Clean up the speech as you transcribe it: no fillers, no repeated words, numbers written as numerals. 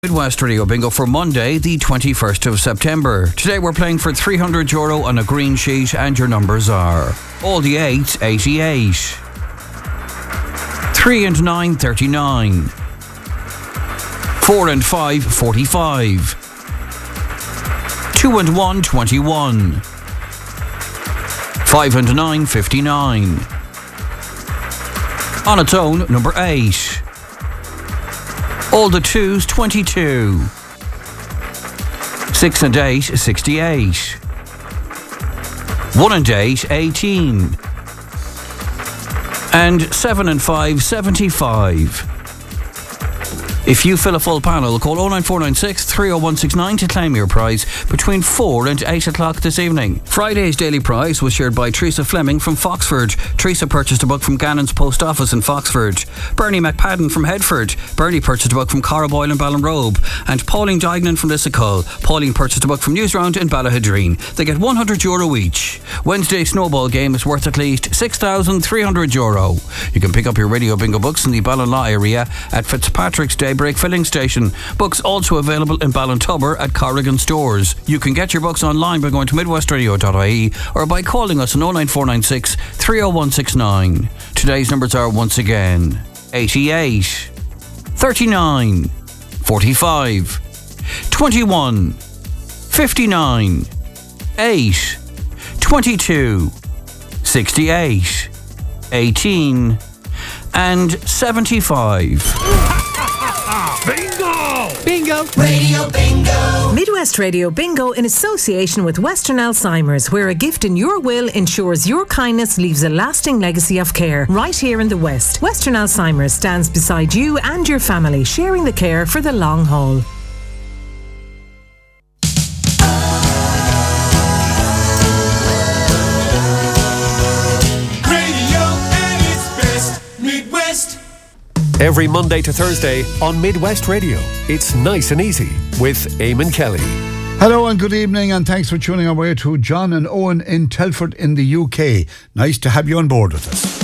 Midwest Radio Bingo for Monday, the 21st of September. Today we're playing for €300 on a green sheet, and your numbers are all the 8s, 88, 3 and 9, 39, 4 and 5, 45, 2 and 1, 21, 5 and 9, 59. On its own, number 8. All the 2s, 22. 6 and 8, 68. 1 and 8, 18. And 7 and 5, 75. If you fill a full panel, call 09496 30169 to claim your prize between 4 and 8 o'clock this evening. Friday's daily prize was shared by Teresa Fleming from Foxford. Teresa purchased a book from Gannon's Post Office in Foxford. Bernie McPadden from Headford. Bernie purchased a book from Carraboyle in Ballinrobe. And Pauline Dignan from Lissacull. Pauline purchased a book from Newsround in Ballahadreen. They get €100 each. Wednesday's snowball game is worth at least €6,300. You can pick up your Radio Bingo books in the Ballinlaw area at Fitzpatrick's Daybreak Filling Station. Books also available in Ballintubber at Corrigan Stores. You can get your books online by going to midwestradio.ie or by calling us on 09496 30169. Today's numbers are once again 88, 39, 45, 21, 59, 8, 22, 68, 18 and 75. Bingo! Bingo! Radio Bingo! Midwest Radio Bingo in association with Western Alzheimer's, where a gift in your will ensures your kindness leaves a lasting legacy of care right here in the West. Western Alzheimer's stands beside you and your family, sharing the care for the long haul. Every Monday to Thursday on Midwest Radio, it's Nice and Easy with Eamon Kelly. Hello and good evening, and thanks for tuning our way to John and Owen in Telford in the UK. Nice to have you on board with us.